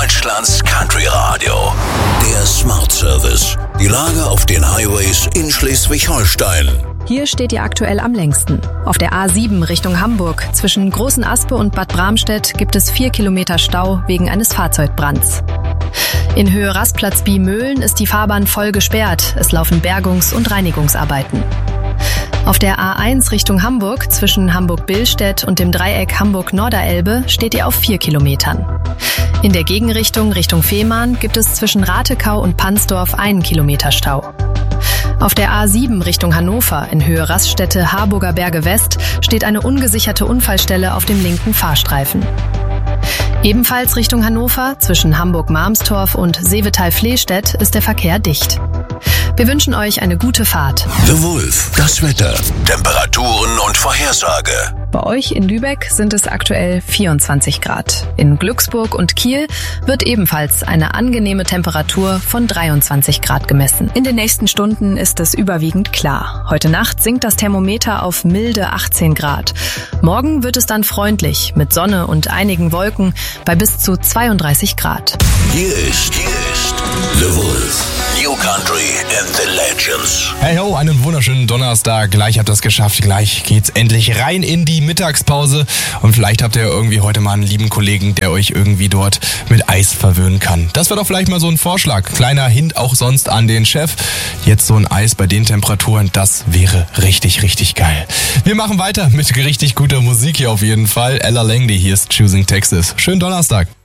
Deutschlands Country Radio. Der Smart Service. Die Lage auf den Highways in Schleswig-Holstein. Hier steht ihr aktuell am längsten. Auf der A7 Richtung Hamburg zwischen Großen Aspe und Bad Bramstedt gibt es 4 Kilometer Stau wegen eines Fahrzeugbrands. In Höhe Rastplatz Biemöhlen ist die Fahrbahn voll gesperrt. Es laufen Bergungs- und Reinigungsarbeiten. Auf der A1 Richtung Hamburg zwischen Hamburg-Billstedt und dem Dreieck Hamburg-Norderelbe steht ihr auf 4 Kilometern. In der Gegenrichtung Richtung Fehmarn gibt es zwischen Ratekau und Pansdorf 1 Kilometer Stau. Auf der A7 Richtung Hannover in Höhe Raststätte Harburger Berge West steht eine ungesicherte Unfallstelle auf dem linken Fahrstreifen. Ebenfalls Richtung Hannover zwischen Hamburg-Marmstorf und Seevetal-Flehstedt ist der Verkehr dicht. Wir wünschen euch eine gute Fahrt. The Wolf, das Wetter, Temperaturen und Vorhersage. Bei euch in Lübeck sind es aktuell 24 Grad. In Glücksburg und Kiel wird ebenfalls eine angenehme Temperatur von 23 Grad gemessen. In den nächsten Stunden ist es überwiegend klar. Heute Nacht sinkt das Thermometer auf milde 18 Grad. Morgen wird es dann freundlich mit Sonne und einigen Wolken bei bis zu 32 Grad. Hier ist The Wolf. New Country and the Legends. Hey ho, einen wunderschönen Donnerstag. Gleich habt ihr es geschafft. Gleich geht's endlich rein in die Mittagspause. Und vielleicht habt ihr irgendwie heute mal einen lieben Kollegen, der euch irgendwie dort mit Eis verwöhnen kann. Das wäre doch vielleicht mal so ein Vorschlag. Kleiner Hint auch sonst an den Chef. Jetzt so ein Eis bei den Temperaturen, das wäre richtig, richtig geil. Wir machen weiter mit richtig guter Musik hier auf jeden Fall. Ella Langley, hier ist Choosing Texas. Schönen Donnerstag.